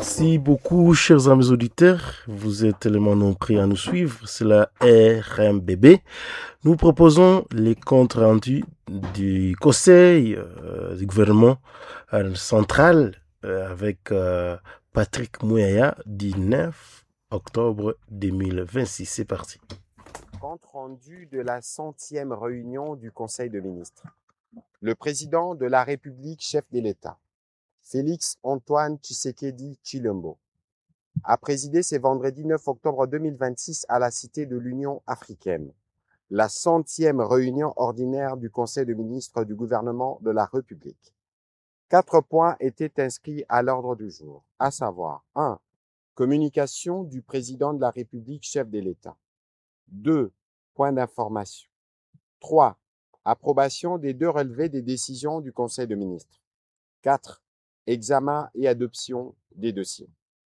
Merci beaucoup, chers amis auditeurs. Vous êtes tellement nombreux à nous suivre. C'est la RMBB. Nous proposons les comptes rendus du Conseil du gouvernement central avec Patrick Mouyaya du 9 octobre 2026. C'est parti. Compte rendu de la 100e réunion du Conseil de ministres. Le président de la République, chef de l'État, Félix Antoine Tshisekedi Tshilombo, a présidé ce vendredi 9 octobre 2026 à la Cité de l'Union africaine, la 100e réunion ordinaire du Conseil de ministres du gouvernement de la République. 4 points étaient inscrits à l'ordre du jour, à savoir 1. Communication du président de la République, chef de l'État. 2. Points d'information. 3. Approbation des 2 relevés des décisions du Conseil de ministres. 4. Examen et adoption des dossiers.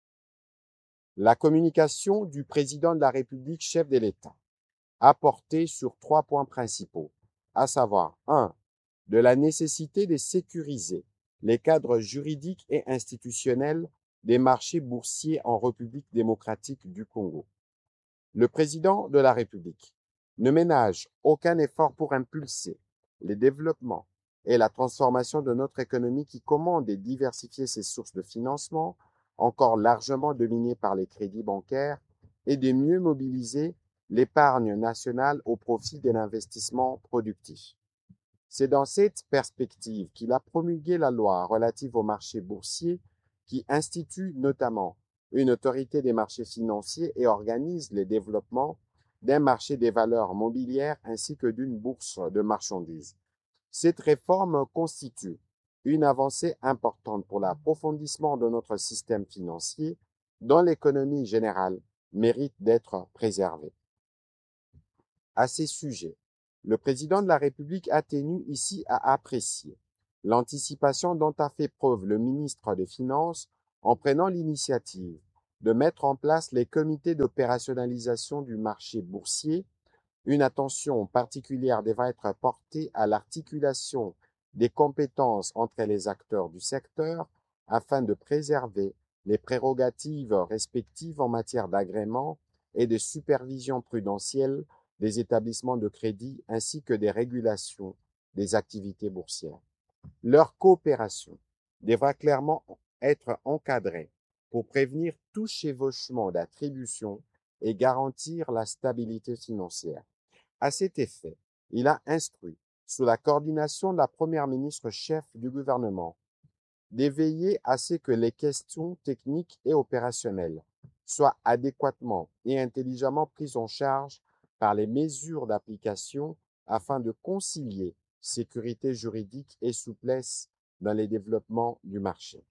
La communication du président de la République, chef de l'État, a porté sur 3 points principaux, à savoir 1. De la nécessité de sécuriser les cadres juridiques et institutionnels des marchés boursiers en République démocratique du Congo. Le président de la République ne ménage aucun effort pour impulser les développements et la transformation de notre économie qui commande de diversifier ses sources de financement, encore largement dominées par les crédits bancaires, et de mieux mobiliser l'épargne nationale au profit de l'investissement productif. C'est dans cette perspective qu'il a promulgué la loi relative aux marchés boursiers qui institue notamment une autorité des marchés financiers et organise le développement d'un marché des valeurs mobilières ainsi que d'une bourse de marchandises. Cette réforme constitue une avancée importante pour l'approfondissement de notre système financier dont l'économie générale mérite d'être préservée. À ces sujets, le président de la République a tenu ici à apprécier l'anticipation dont a fait preuve le ministre des Finances en prenant l'initiative de mettre en place les comités d'opérationnalisation du marché boursier. Une attention particulière devra être portée à l'articulation des compétences entre les acteurs du secteur afin de préserver les prérogatives respectives en matière d'agrément et de supervision prudentielle des établissements de crédit ainsi que des régulations des activités boursières. Leur coopération devra clairement être encadrée pour prévenir tout chevauchement d'attributions et garantir la stabilité financière. À cet effet, il a instruit, sous la coordination de la première ministre chef du gouvernement, de veiller à ce que les questions techniques et opérationnelles soient adéquatement et intelligemment prises en charge par les mesures d'application afin de concilier sécurité juridique et souplesse dans les développements du marché.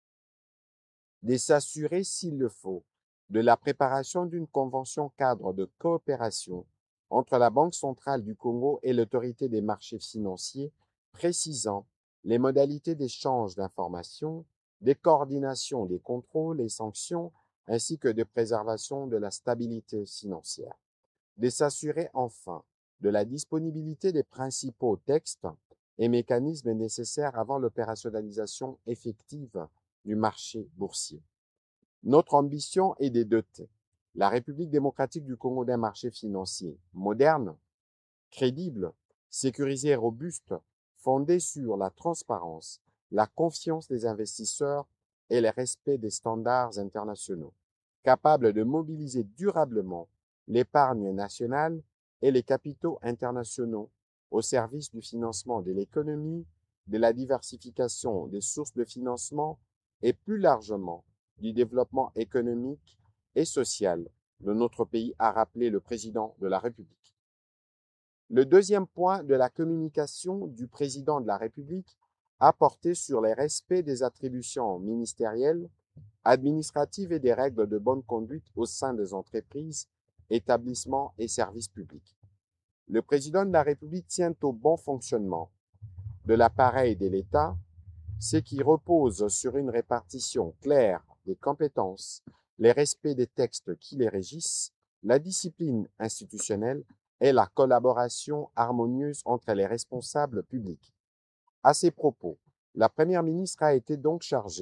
De s'assurer, s'il le faut, de la préparation d'une convention cadre de coopération entre la Banque centrale du Congo et l'autorité des marchés financiers, précisant les modalités d'échange d'informations, de coordination des contrôles et sanctions, ainsi que de préservation de la stabilité financière. De s'assurer enfin de la disponibilité des principaux textes et mécanismes nécessaires avant l'opérationnalisation effective du marché boursier. Notre ambition est de doter la République démocratique du Congo d'un marché financier moderne, crédible, sécurisé et robuste, fondé sur la transparence, la confiance des investisseurs et le respect des standards internationaux, capable de mobiliser durablement l'épargne nationale et les capitaux internationaux au service du financement de l'économie, de la diversification des sources de financement et plus largement du développement économique et social de notre pays, a rappelé le président de la République. Le deuxième point de la communication du président de la République a porté sur le respect des attributions ministérielles, administratives et des règles de bonne conduite au sein des entreprises, établissements et services publics. Le président de la République tient au bon fonctionnement de l'appareil de l'État, ce qui repose sur une répartition claire des compétences, le respect des textes qui les régissent, la discipline institutionnelle et la collaboration harmonieuse entre les responsables publics. À ces propos, la Première ministre a été donc chargée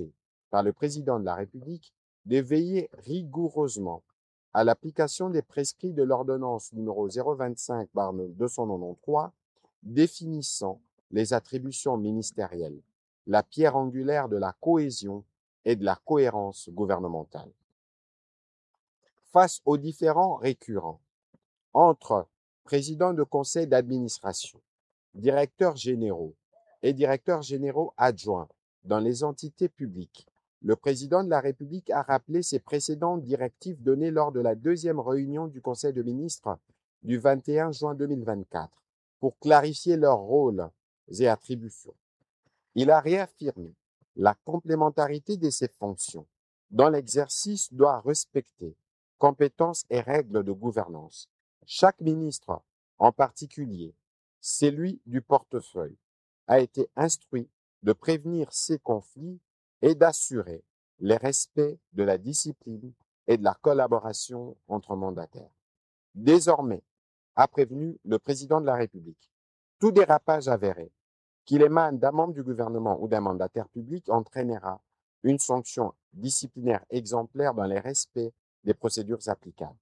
par le président de la République de veiller rigoureusement à l'application des prescrits de l'ordonnance numéro 025/293 définissant les attributions ministérielles, la pierre angulaire de la cohésion et de la cohérence gouvernementale. Face aux différends récurrents entre présidents de conseil d'administration, directeurs généraux et directeurs généraux adjoints dans les entités publiques, le président de la République a rappelé ses précédentes directives données lors de la deuxième réunion du Conseil de ministres du 21 juin 2024 pour clarifier leurs rôles et attributions. Il a réaffirmé la complémentarité de ces fonctions, dont l'exercice doit respecter compétences et règles de gouvernance. Chaque ministre, en particulier celui du portefeuille, a été instruit de prévenir ces conflits et d'assurer le respect de la discipline et de la collaboration entre mandataires. Désormais, a prévenu le président de la République, tout dérapage avéré, qu'il émane d'un membre du gouvernement ou d'un mandataire public, entraînera une sanction disciplinaire exemplaire dans les respects des procédures applicables.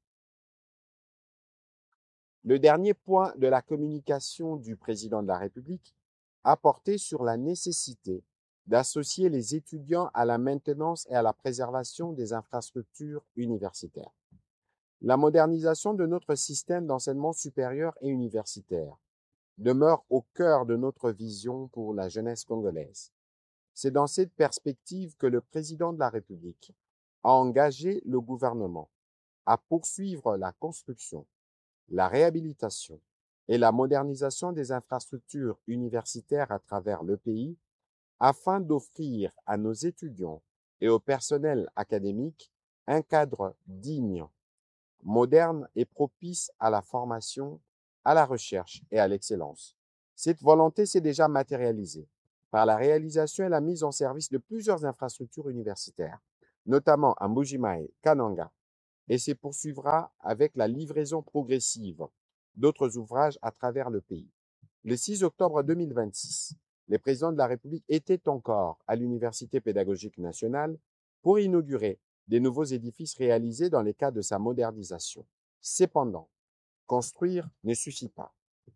Le dernier point de la communication du président de la République a porté sur la nécessité d'associer les étudiants à la maintenance et à la préservation des infrastructures universitaires. La modernisation de notre système d'enseignement supérieur et universitaire demeure au cœur de notre vision pour la jeunesse congolaise. C'est dans cette perspective que le président de la République a engagé le gouvernement à poursuivre la construction, la réhabilitation et la modernisation des infrastructures universitaires à travers le pays afin d'offrir à nos étudiants et au personnel académique un cadre digne, moderne et propice à la formation, à la recherche et à l'excellence. Cette volonté s'est déjà matérialisée par la réalisation et la mise en service de plusieurs infrastructures universitaires, notamment à Mbuji-Mayi, Kananga, et se poursuivra avec la livraison progressive d'autres ouvrages à travers le pays. Le 6 octobre 2026, le président de la République était encore à l'Université pédagogique nationale pour inaugurer des nouveaux édifices réalisés dans le cadre de sa modernisation. Cependant, construire ne suffit pas.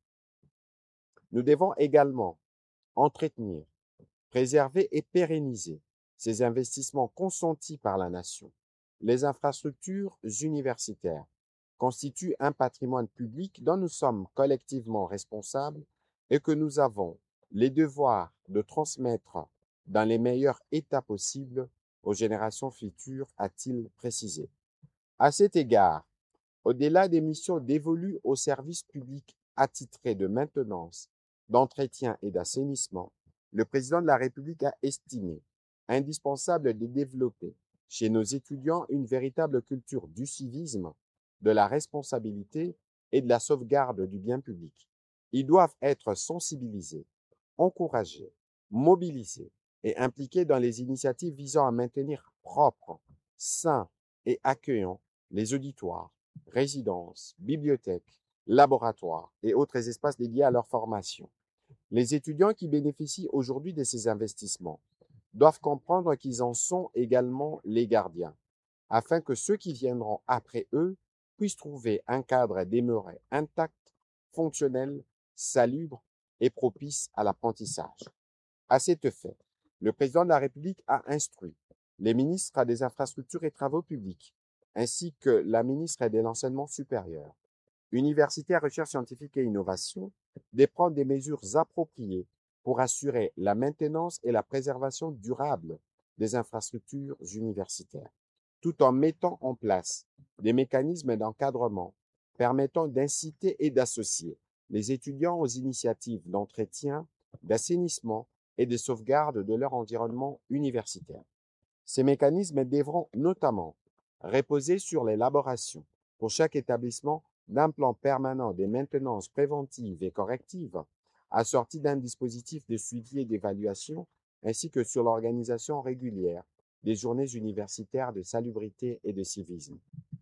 Nous devons également entretenir, préserver et pérenniser ces investissements consentis par la nation. Les infrastructures universitaires constituent un patrimoine public dont nous sommes collectivement responsables et que nous avons les devoirs de transmettre dans les meilleurs états possibles aux générations futures, a-t-il précisé. À cet égard, au-delà des missions dévolues aux services publics attitrés de maintenance, d'entretien et d'assainissement, le président de la République a estimé indispensable de développer chez nos étudiants une véritable culture du civisme, de la responsabilité et de la sauvegarde du bien public. Ils doivent être sensibilisés, encouragés, mobilisés et impliqués dans les initiatives visant à maintenir propres, sains et accueillants les auditoires, résidences, bibliothèques, laboratoires et autres espaces dédiés à leur formation. Les étudiants qui bénéficient aujourd'hui de ces investissements doivent comprendre qu'ils en sont également les gardiens, afin que ceux qui viendront après eux puissent trouver un cadre demeuré intact, fonctionnel, salubre et propice à l'apprentissage. À cet effet, le président de la République a instruit les ministres des Infrastructures et Travaux publics, ainsi que la ministre de l'Enseignement supérieur, Université, Recherche scientifique et innovation, de prendre des mesures appropriées pour assurer la maintenance et la préservation durable des infrastructures universitaires, tout en mettant en place des mécanismes d'encadrement permettant d'inciter et d'associer les étudiants aux initiatives d'entretien, d'assainissement et de sauvegarde de leur environnement universitaire. Ces mécanismes devront notamment reposer sur l'élaboration, pour chaque établissement, d'un plan permanent de maintenance préventive et corrective, assorti d'un dispositif de suivi et d'évaluation, ainsi que sur l'organisation régulière des journées universitaires de salubrité et de civisme.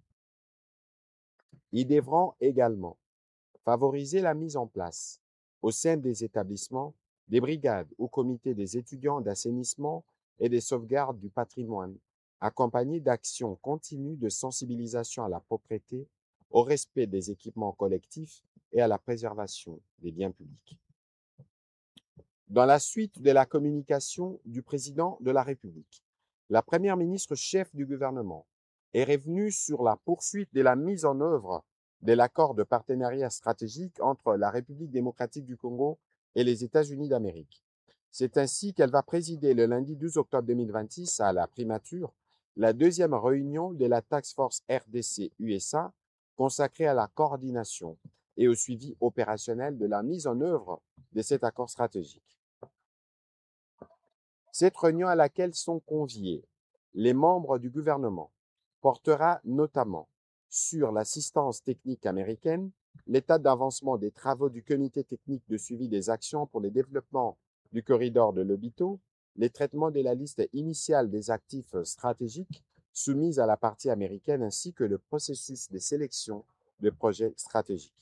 Ils devront également favoriser la mise en place, au sein des établissements, des brigades ou comités des étudiants d'assainissement et des sauvegardes du patrimoine, accompagnées d'actions continues de sensibilisation à la propriété, au respect des équipements collectifs et à la préservation des biens publics. Dans la suite de la communication du président de la République, la première ministre chef du gouvernement est revenue sur la poursuite de la mise en œuvre de l'accord de partenariat stratégique entre la République démocratique du Congo et les États-Unis d'Amérique. C'est ainsi qu'elle va présider le lundi 12 octobre 2026 à la primature la deuxième réunion de la Task Force RDC-USA consacrée à la coordination et au suivi opérationnel de la mise en œuvre de cet accord stratégique. Cette réunion à laquelle sont conviés les membres du gouvernement portera notamment sur l'assistance technique américaine, l'état d'avancement des travaux du comité technique de suivi des actions pour le développement du corridor de Lobito, les traitements de la liste initiale des actifs stratégiques soumis à la partie américaine ainsi que le processus de sélection de projets stratégiques.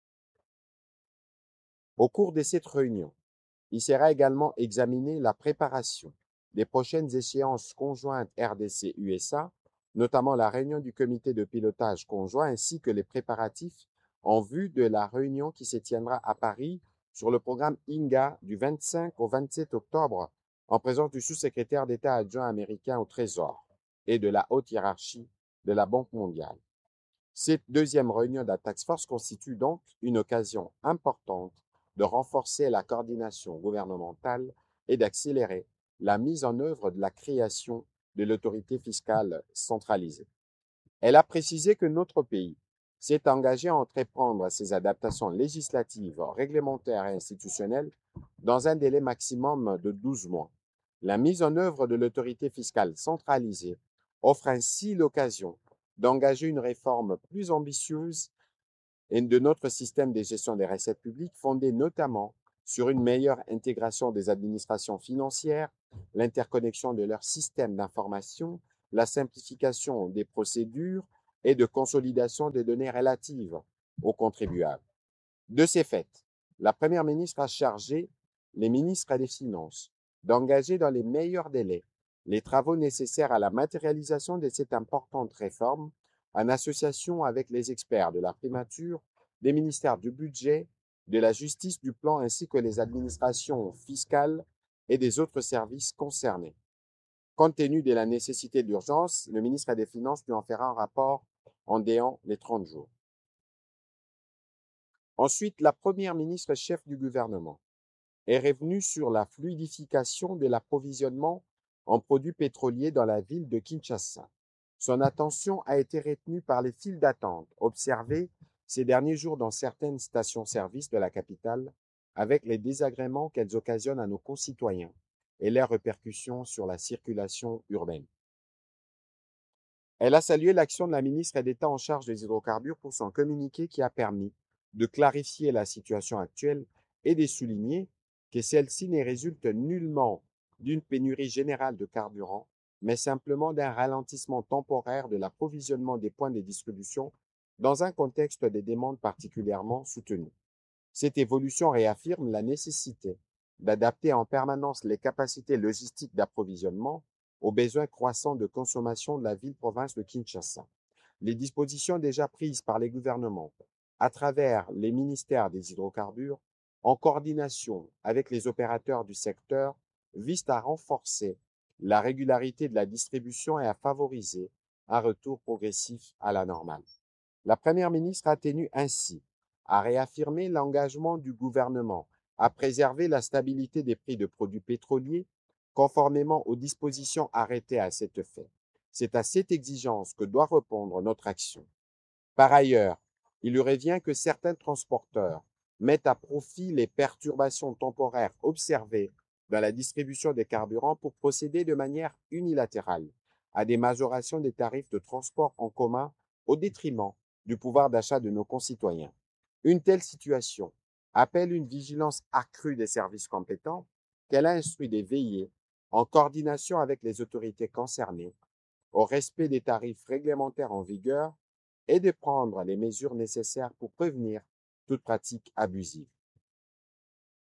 Au cours de cette réunion, il sera également examiné la préparation des prochaines échéances conjointes RDC-USA, notamment la réunion du comité de pilotage conjoint ainsi que les préparatifs en vue de la réunion qui se tiendra à Paris sur le programme INGA du 25 au 27 octobre en présence du sous-secrétaire d'État adjoint américain au Trésor et de la haute hiérarchie de la Banque mondiale. Cette deuxième réunion de la Task Force constitue donc une occasion importante de renforcer la coordination gouvernementale et d'accélérer la mise en œuvre de la création de l'autorité fiscale centralisée. Elle a précisé que notre pays s'est engagé à entreprendre ces adaptations législatives, réglementaires et institutionnelles dans un délai maximum de 12 mois. La mise en œuvre de l'autorité fiscale centralisée offre ainsi l'occasion d'engager une réforme plus ambitieuse et de notre système de gestion des recettes publiques fondé notamment sur une meilleure intégration des administrations financières, l'interconnexion de leurs systèmes d'information, la simplification des procédures et de consolidation des données relatives aux contribuables. De ces faits, la Première ministre a chargé les ministres des Finances d'engager dans les meilleurs délais les travaux nécessaires à la matérialisation de cette importante réforme en association avec les experts de la primature, des ministères du budget, de la justice, du plan ainsi que les administrations fiscales et des autres services concernés. Compte tenu de la nécessité d'urgence, le ministre des Finances lui en fera un rapport en déant les 30 jours. Ensuite, la première ministre chef du gouvernement est revenue sur la fluidification de l'approvisionnement en produits pétroliers dans la ville de Kinshasa. Son attention a été retenue par les files d'attente observées ces derniers jours dans certaines stations-service de la capitale, avec les désagréments qu'elles occasionnent à nos concitoyens et leurs répercussions sur la circulation urbaine. Elle a salué l'action de la ministre d'État en charge des hydrocarbures pour son communiqué qui a permis de clarifier la situation actuelle et de souligner que celle-ci ne résulte nullement d'une pénurie générale de carburant, mais simplement d'un ralentissement temporaire de l'approvisionnement des points de distribution dans un contexte de demandes particulièrement soutenues. Cette évolution réaffirme la nécessité d'adapter en permanence les capacités logistiques d'approvisionnement aux besoins croissants de consommation de la ville-province de Kinshasa. Les dispositions déjà prises par les gouvernements à travers les ministères des hydrocarbures, en coordination avec les opérateurs du secteur, visent à renforcer la régularité de la distribution et à favoriser un retour progressif à la normale. La Première ministre a tenu ainsi à réaffirmer l'engagement du gouvernement à préserver la stabilité des prix de produits pétroliers conformément aux dispositions arrêtées à cet effet. C'est à cette exigence que doit répondre notre action. Par ailleurs, il lui revient que certains transporteurs mettent à profit les perturbations temporaires observées dans la distribution des carburants pour procéder de manière unilatérale à des majorations des tarifs de transport en commun au détriment du pouvoir d'achat de nos concitoyens. Une telle situation appelle une vigilance accrue des services compétents qu'elle a instruit de veiller, en coordination avec les autorités concernées, au respect des tarifs réglementaires en vigueur et de prendre les mesures nécessaires pour prévenir toute pratique abusive.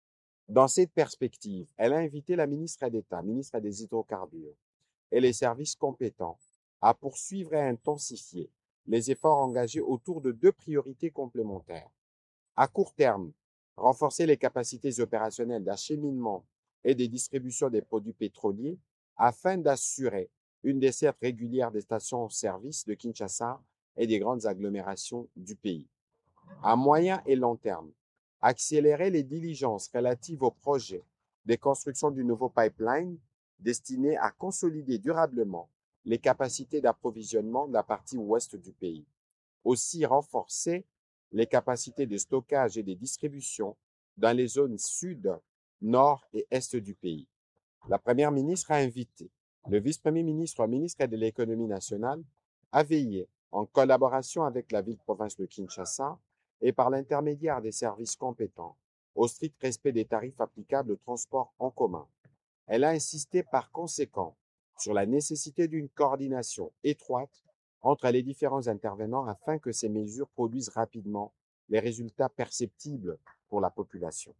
Dans cette perspective, elle a invité la ministre d'État, ministre des Hydrocarbures, et les services compétents à poursuivre et à intensifier les efforts engagés autour de deux priorités complémentaires. À court terme, renforcer les capacités opérationnelles d'acheminement et de distribution des produits pétroliers afin d'assurer une desserte régulière des stations-service de Kinshasa et des grandes agglomérations du pays. À moyen et long terme, accélérer les diligences relatives au projet de construction du nouveau pipeline destiné à consolider durablement les capacités d'approvisionnement de la partie ouest du pays. Aussi renforcer les capacités de stockage et de distribution dans les zones sud, nord et est du pays. La première ministre a invité le vice-premier ministre, ministre de l'économie nationale, à veiller, en collaboration avec la ville-province de Kinshasa et par l'intermédiaire des services compétents, au strict respect des tarifs applicables au transport en commun. Elle a insisté par conséquent sur la nécessité d'une coordination étroite entre les différents intervenants afin que ces mesures produisent rapidement les résultats perceptibles pour la population.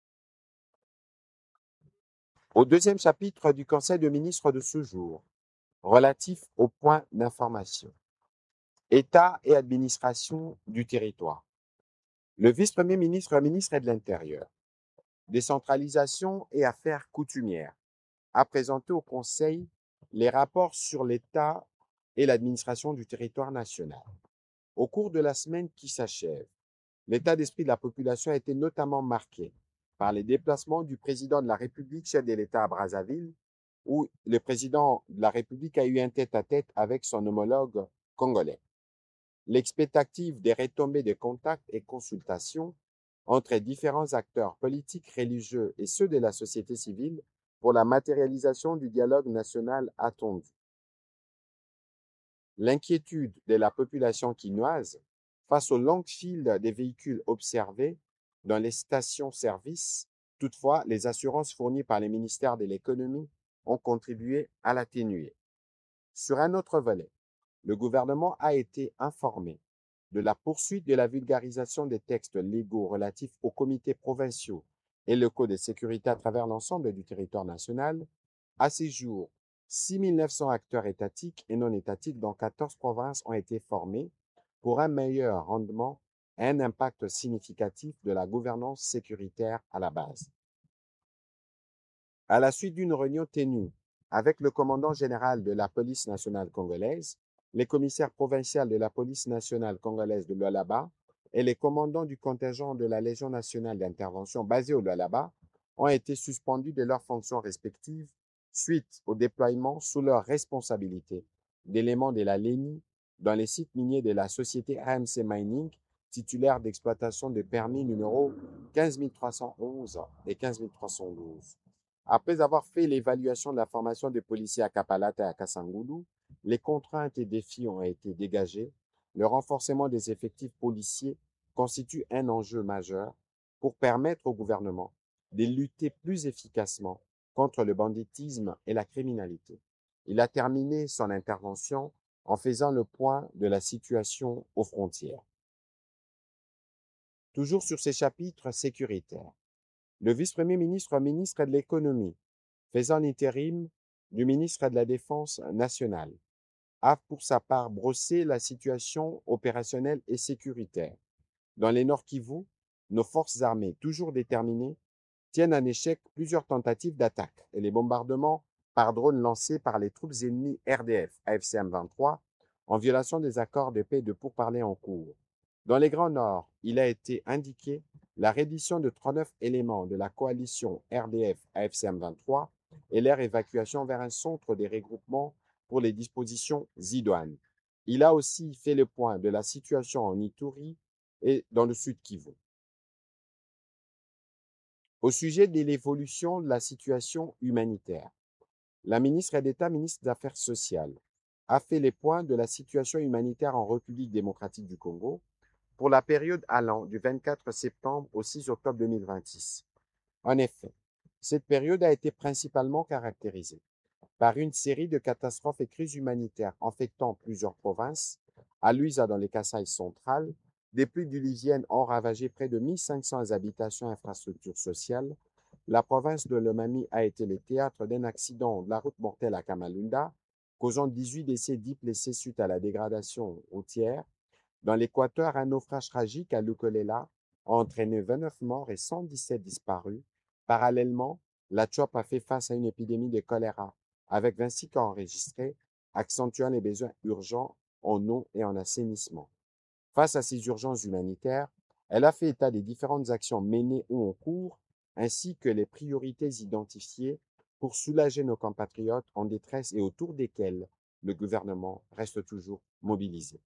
Au deuxième chapitre du Conseil de ministres de ce jour, relatif aux points d'information, État et administration du territoire. Le vice-premier ministre, ministre de l'Intérieur, décentralisation et affaires coutumières, a présenté au Conseil les rapports sur l'État et l'administration du territoire national. Au cours de la semaine qui s'achève, l'état d'esprit de la population a été notamment marqué par les déplacements du président de la République, chef de l'État à Brazzaville, où le président de la République a eu un tête-à-tête avec son homologue congolais. L'expectative des retombées de contacts et consultations entre différents acteurs politiques, religieux et ceux de la société civile pour la matérialisation du dialogue national attendu. L'inquiétude de la population quinoise face aux longues files des véhicules observés dans les stations-service, toutefois, les assurances fournies par les ministères de l'économie ont contribué à l'atténuer. Sur un autre volet, le gouvernement a été informé de la poursuite de la vulgarisation des textes légaux relatifs aux comités provinciaux et locaux de sécurité à travers l'ensemble du territoire national. À ce jour, 6 900 acteurs étatiques et non étatiques dans 14 provinces ont été formés pour un meilleur rendement et un impact significatif de la gouvernance sécuritaire à la base. À la suite d'une réunion tenue avec le commandant général de la police nationale congolaise, les commissaires provinciaux de la police nationale congolaise de Lualaba et les commandants du contingent de la Légion nationale d'intervention basée au Lualaba ont été suspendus de leurs fonctions respectives suite au déploiement sous leur responsabilité d'éléments de la LENI dans les sites miniers de la société AMC Mining, titulaire d'exploitation de permis numéro 15311 et 15312. Après avoir fait l'évaluation de la formation des policiers à Kapalata et à Kasangoulou, les contraintes et défis ont été dégagés. Le renforcement des effectifs policiers constitue un enjeu majeur pour permettre au gouvernement de lutter plus efficacement contre le banditisme et la criminalité. Il a terminé son intervention en faisant le point de la situation aux frontières. Toujours sur ces chapitres sécuritaires, le vice-premier ministre, ministre de l'économie, faisant l'intérim du ministre de la Défense nationale, a pour sa part brossé la situation opérationnelle et sécuritaire. Dans les Nord Kivu, nos forces armées, toujours déterminées, tiennent en échec plusieurs tentatives d'attaque et les bombardements par drone lancés par les troupes ennemies RDF, AFCM 23, en violation des accords de paix de pourparlers en cours. Dans les Grands Nord, il a été indiqué la reddition de 39 éléments de la coalition RDF-AFCM 23 et leur évacuation vers un centre de regroupement pour les dispositions idoines. Il a aussi fait le point de la situation en Ituri et dans le sud Kivu. Au sujet de l'évolution de la situation humanitaire, la ministre d'État, ministre des Affaires sociales, a fait les points de la situation humanitaire en République démocratique du Congo pour la période allant du 24 septembre au 6 octobre 2026. En effet, cette période a été principalement caractérisée par une série de catastrophes et crises humanitaires affectant plusieurs provinces. À Luiza, dans les Kasaï centrales, des pluies diluviennes ont ravagé près de 1500 habitations et infrastructures sociales. la province de Lomami a été le théâtre d'un accident de la route mortelle à Kamalunda, causant 18 décès, 10 blessés suite à la dégradation routière. Dans l'Équateur, un naufrage tragique à Lukolela a entraîné 29 morts et 117 disparus. Parallèlement, la Tchouap a fait face à une épidémie de choléra, avec 26 cas enregistrés, accentuant les besoins urgents en eau et en assainissement. Face à ces urgences humanitaires, elle a fait état des différentes actions menées ou en cours, ainsi que les priorités identifiées pour soulager nos compatriotes en détresse et autour desquelles le gouvernement reste toujours mobilisé.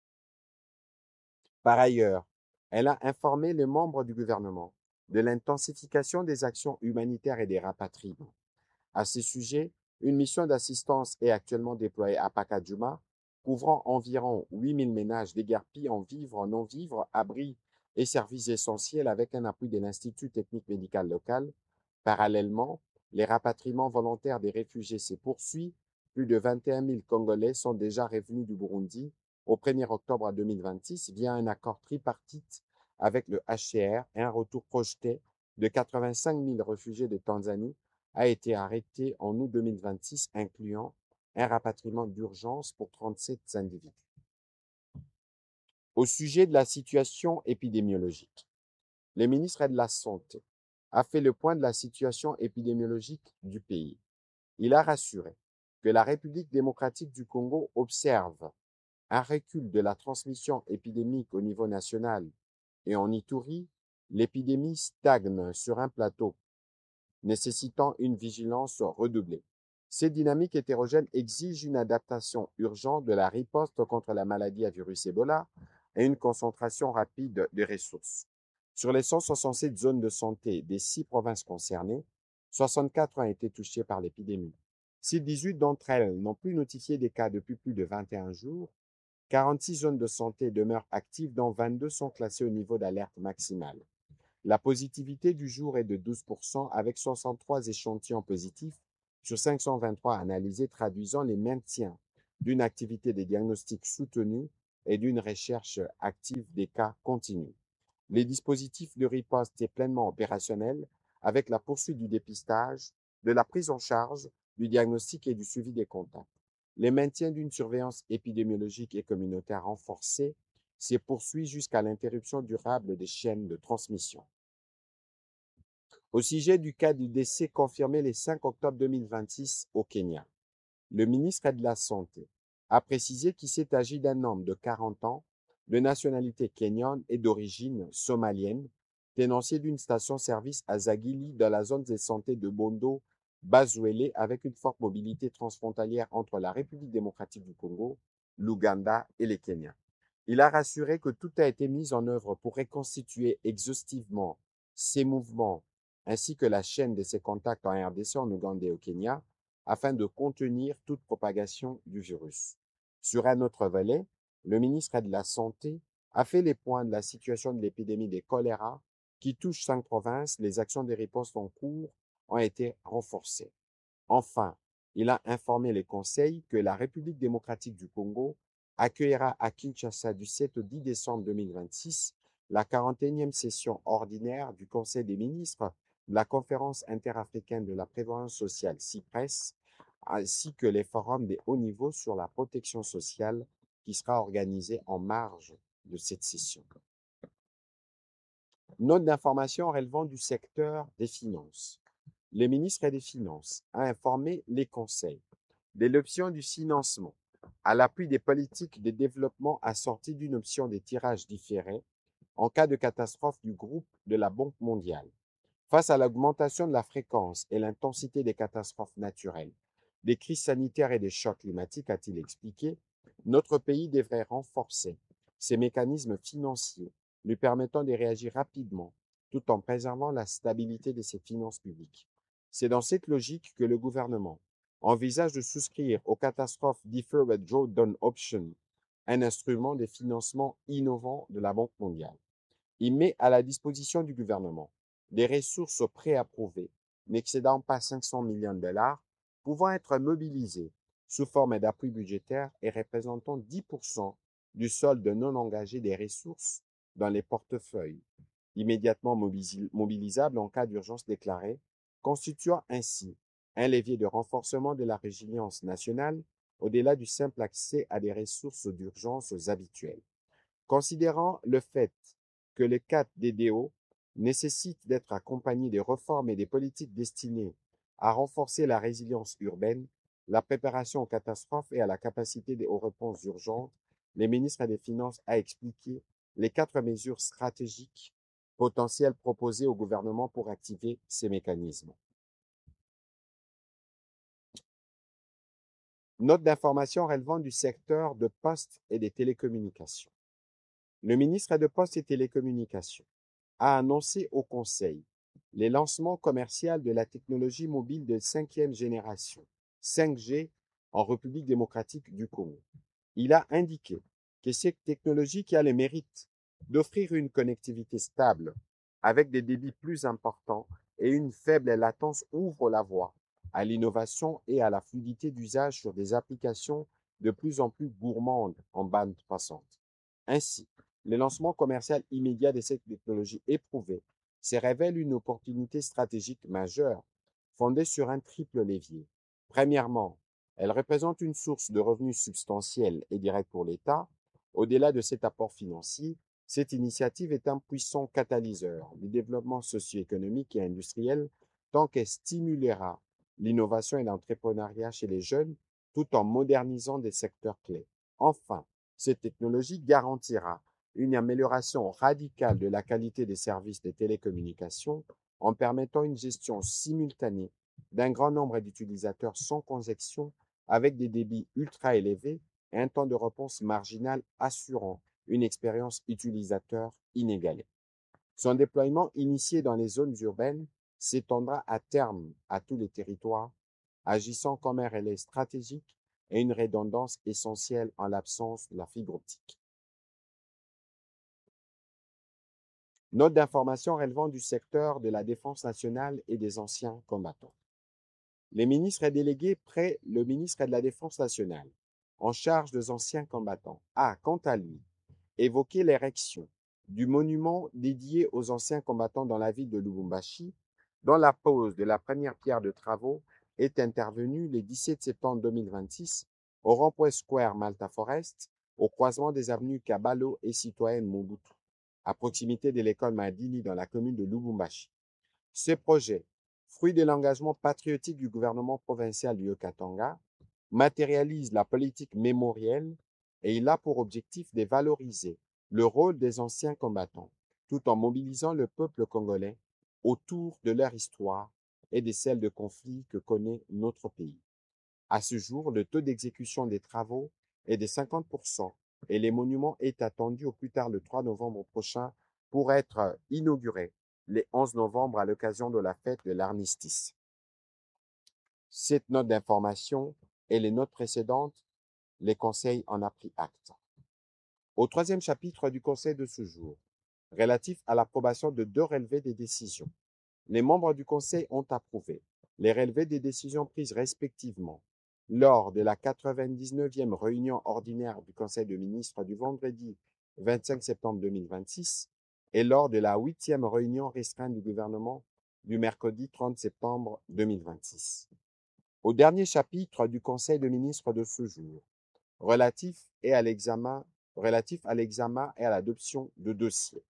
Par ailleurs, elle a informé les membres du gouvernement de l'intensification des actions humanitaires et des rapatriements. À ce sujet, une mission d'assistance est actuellement déployée à Pacadjouma, couvrant environ 8000 ménages déguerpis en vivres, non-vivres, abris et services essentiels avec un appui de l'Institut technique médical local. Parallèlement, les rapatriements volontaires des réfugiés se poursuivent. Plus de 21 000 Congolais sont déjà revenus du Burundi au 1er octobre 2026 via un accord tripartite avec le HCR et un retour projeté de 85 000 réfugiés de Tanzanie a été arrêté en août 2026, incluant un rapatriement d'urgence pour 37 individus. Au sujet de la situation épidémiologique, le ministre de la Santé a fait le point de la situation épidémiologique du pays. Il a rassuré que la République démocratique du Congo observe un recul de la transmission épidémique au niveau national et en Ituri, l'épidémie stagne sur un plateau, nécessitant une vigilance redoublée. Ces dynamiques hétérogènes exigent une adaptation urgente de la riposte contre la maladie à virus Ebola et une concentration rapide des ressources. Sur les 167 zones de santé des 6 provinces concernées, 64 ont été touchées par l'épidémie. Si 18 d'entre elles n'ont plus notifié des cas depuis plus de 21 jours, 46 zones de santé demeurent actives, dont 22 sont classées au niveau d'alerte maximale. La positivité du jour est de 12%, avec 63 échantillons positifs sur 523 analysés, traduisant les maintiens d'une activité de diagnostic soutenue et d'une recherche active des cas continus. Les dispositifs de riposte sont pleinement opérationnels, avec la poursuite du dépistage, de la prise en charge, du diagnostic et du suivi des contacts. Le maintien d'une surveillance épidémiologique et communautaire renforcée se poursuit jusqu'à l'interruption durable des chaînes de transmission. Au sujet du cas du décès confirmé le 5 octobre 2026 au Kenya, le ministre de la Santé a précisé qu'il s'est agi d'un homme de 40 ans, de nationalité kenyane et d'origine somalienne, tenancier d'une station-service à Zagili dans la zone de santé de Bondo, Bazuele, avec une forte mobilité transfrontalière entre la République démocratique du Congo, l'Ouganda et le Kenya. Il a rassuré que tout a été mis en œuvre pour reconstituer exhaustivement ses mouvements ainsi que la chaîne de ses contacts en RDC, en Ouganda et au Kenya, afin de contenir toute propagation du virus. Sur un autre volet, le ministre de la Santé a fait les points de la situation de l'épidémie de choléra qui touche 5 provinces. Les actions de riposte en cours ont été renforcées. Enfin, il a informé les conseils que la République démocratique du Congo accueillera à Kinshasa du 7 au 10 décembre 2026 la 41e session ordinaire du Conseil des ministres de la Conférence interafricaine de la prévoyance sociale CIPRES, ainsi que les forums de haut niveau sur la protection sociale qui sera organisé en marge de cette session. Note d'information relevant du secteur des finances. Le ministre des Finances a informé les conseils de l'option du financement à l'appui des politiques de développement assorties d'une option des tirages différés en cas de catastrophe du groupe de la Banque mondiale. Face à l'augmentation de la fréquence et l'intensité des catastrophes naturelles, des crises sanitaires et des chocs climatiques, a-t-il expliqué, notre pays devrait renforcer ses mécanismes financiers, lui permettant de réagir rapidement tout en préservant la stabilité de ses finances publiques. C'est dans cette logique que le gouvernement envisage de souscrire au Catastrophe Deferred Drawdown Option, un instrument de financement innovant de la Banque mondiale. Il met à la disposition du gouvernement des ressources préapprouvées n'excédant pas 500 millions de dollars, pouvant être mobilisées sous forme d'appui budgétaire et représentant 10% du solde non engagé des ressources dans les portefeuilles, immédiatement mobilisables en cas d'urgence déclarée constituant ainsi un levier de renforcement de la résilience nationale au-delà du simple accès à des ressources d'urgence habituelles. Considérant le fait que le 4 DDO nécessite d'être accompagné des réformes et des politiques destinées à renforcer la résilience urbaine, la préparation aux catastrophes et à la capacité aux réponses urgentes, le ministre des Finances a expliqué les 4 mesures stratégiques potentielles proposées au gouvernement pour activer ces mécanismes. Note d'information relevant du secteur de postes et des télécommunications. Le ministre de Postes et Télécommunications a annoncé au Conseil les lancements commerciaux de la technologie mobile de 5e génération, 5G, en République démocratique du Congo. Il a indiqué que cette technologie qui a le mérite d'offrir une connectivité stable avec des débits plus importants et une faible latence ouvre la voie à l'innovation et à la fluidité d'usage sur des applications de plus en plus gourmandes en bande passante. Ainsi, le lancement commercial immédiat de cette technologie éprouvée se révèle une opportunité stratégique majeure fondée sur un triple levier. Premièrement, elle représente une source de revenus substantielle et directe pour l'État. Au-delà de cet apport financier, cette initiative est un puissant catalyseur du développement socio-économique et industriel tant qu'elle stimulera l'innovation et l'entrepreneuriat chez les jeunes tout en modernisant des secteurs clés. Enfin, cette technologie garantira une amélioration radicale de la qualité des services de télécommunications en permettant une gestion simultanée d'un grand nombre d'utilisateurs sans congestion avec des débits ultra élevés et un temps de réponse marginal assurant une expérience utilisateur inégalée. Son déploiement initié dans les zones urbaines s'étendra à terme à tous les territoires, agissant comme un relais stratégique et une redondance essentielle en l'absence de la fibre optique. Note d'information relevant du secteur de la défense nationale et des anciens combattants. Les ministres délégués près le ministre de la Défense nationale, en charge des anciens combattants, a, quant à lui, évoqué l'érection du monument dédié aux anciens combattants dans la ville de Lubumbashi, dont la pose de la première pierre de travaux est intervenue le 17 septembre 2026 au rond-point Square Malta Forest, au croisement des avenues Kabalo et Citoyenne Mobutu, à proximité de l'école Madini dans la commune de Lubumbashi. Ce projet, fruit de l'engagement patriotique du gouvernement provincial du Haut-Katanga, matérialise la politique mémorielle et il a pour objectif de valoriser le rôle des anciens combattants, tout en mobilisant le peuple congolais autour de leur histoire et de celle de conflits que connaît notre pays. À ce jour, le taux d'exécution des travaux est de 50% et les monuments est attendu au plus tard le 3 novembre prochain pour être inauguré le 11 novembre à l'occasion de la fête de l'armistice. Cette note d'information et les notes précédentes, les conseils en a pris acte. Au troisième chapitre du conseil de ce jour, relatif à l'approbation de 2 relevés des décisions, les membres du conseil ont approuvé les relevés des décisions prises respectivement lors de la 99e réunion ordinaire du Conseil des ministres du vendredi 25 septembre 2026 et lors de la 8e réunion restreinte du gouvernement du mercredi 30 septembre 2026. Au dernier chapitre du Conseil des ministres de ce jour, relatif à l'examen et à l'adoption de dossiers.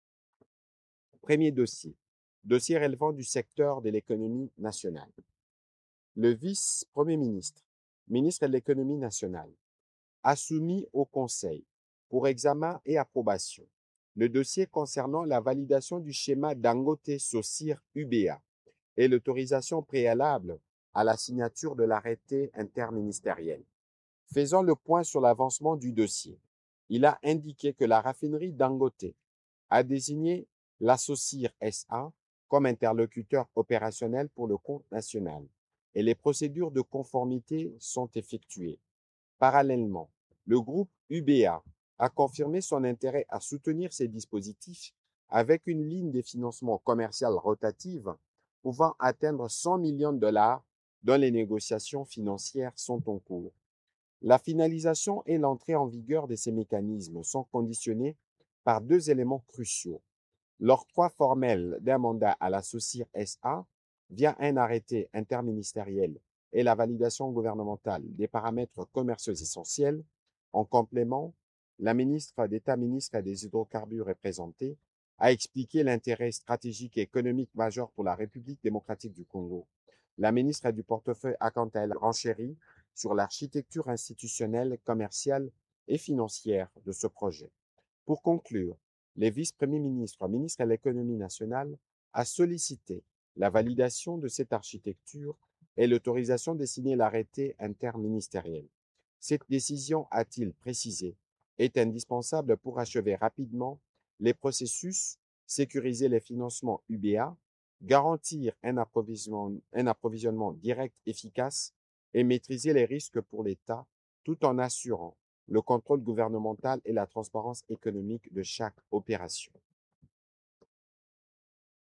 Premier dossier. Dossier relevant du secteur de l'économie nationale. Le vice-premier ministre, ministre de l'économie nationale, a soumis au Conseil, pour examen et approbation, le dossier concernant la validation du schéma Dangote-Saucire UBA et l'autorisation préalable à la signature de l'arrêté interministériel. Faisant le point sur l'avancement du dossier, il a indiqué que la raffinerie Dangote a désigné la Saucire SA comme interlocuteur opérationnel pour le compte national et les procédures de conformité sont effectuées. Parallèlement, le groupe UBA a confirmé son intérêt à soutenir ces dispositifs avec une ligne de financement commercial rotative pouvant atteindre 100 millions de dollars dont les négociations financières sont en cours. La finalisation et l'entrée en vigueur de ces mécanismes sont conditionnées par 2 éléments cruciaux. L'octroi formel d'un mandat à la Saucire SA via un arrêté interministériel et la validation gouvernementale des paramètres commerciaux essentiels. En complément, la ministre d'État, ministre des Hydrocarbures et présentée, a expliqué l'intérêt stratégique et économique majeur pour la République démocratique du Congo. La ministre du portefeuille a quant à elle renchéri sur l'architecture institutionnelle, commerciale et financière de ce projet. Pour conclure, les vice-premiers ministres, ministre de l'économie nationale, a sollicité la validation de cette architecture et l'autorisation de signer l'arrêté interministériel. Cette décision, a-t-il précisé, est indispensable pour achever rapidement les processus, sécuriser les financements UBA, garantir un approvisionnement direct efficace et maîtriser les risques pour l'État tout en assurant le contrôle gouvernemental et la transparence économique de chaque opération.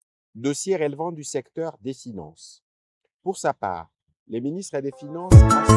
Dossier relevant du secteur des finances. Pour sa part, le ministre des Finances a